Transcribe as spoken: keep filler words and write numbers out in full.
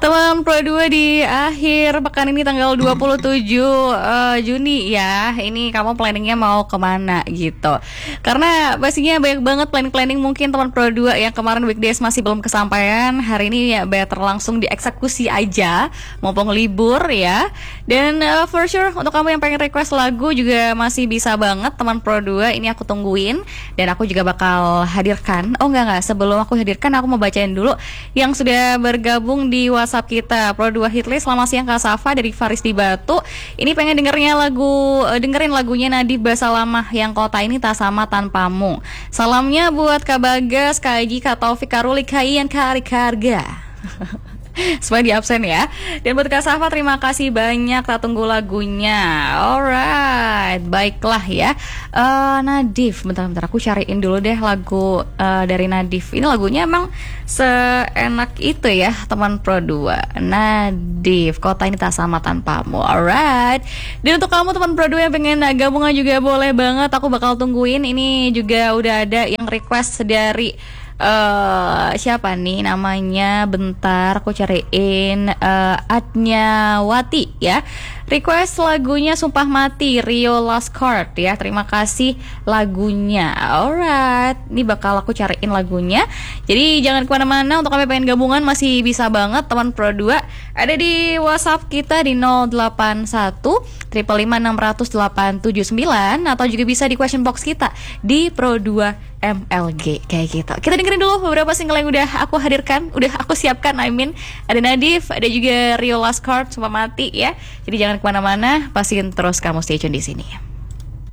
Teman Pro dua di akhir pekan ini tanggal dua puluh tujuh uh, Juni ya. Ini kamu planningnya mau kemana gitu. Karena pastinya banyak banget planning-planning mungkin teman Pro dua yang kemarin weekdays masih belum kesampaian. Hari ini ya better langsung dieksekusi aja mumpung libur ya. Dan uh, for sure untuk kamu yang pengen request lagu juga masih bisa banget teman Pro dua. Ini aku tungguin dan aku juga bakal hadirkan. Oh enggak enggak, sebelum aku hadirkan aku mau bacain dulu yang sudah bergabung di WhatsApp kita Pro dua Hitlist. Selamat siang Kak Safa dari Faris di Batu. Ini pengen dengernya lagu uh, dengerin lagunya Nadif Basalamah yang kota ini tak sama tanpamu. Salamnya buat Kak Bagas, Kak Aji, Kak Taufik, Kak Ruli, Kak Ian, Kak Arik, Kak Arga. Semua di absen ya. Dan buat Kak Safa terima kasih banyak. Tak tunggu lagunya. Alright, baiklah ya. uh, Nadif, bentar-bentar aku cariin dulu deh lagu uh, dari Nadif. Ini lagunya emang seenak itu ya teman Pro dua. Nadif, kota ini tak sama tanpamu. Alright. Dan untuk kamu teman Pro dua yang pengen gabungan juga boleh banget. Aku bakal tungguin. Ini juga udah ada yang request dari Uh, siapa nih namanya, bentar aku cariin. uh, Adnyawati ya, request lagunya Sumpah Mati Rio Last Card ya. Terima kasih lagunya. Alright, ini bakal aku cariin lagunya. Jadi jangan kemana-mana. Untuk kami pengen gabungan masih bisa banget teman Pro dua. Ada di WhatsApp kita di nol delapan satu lima lima enam nol nol delapan tujuh sembilan, atau juga bisa di question box kita di Pro dua M L G kayak gitu. Kita dengerin dulu beberapa single yang udah aku hadirkan, udah aku siapkan. I mean, ada Nadif, ada juga Rio Last Card, Sumpah Mati ya. Jadi jangan kemana-mana, pastiin terus kamu stay tune di sini.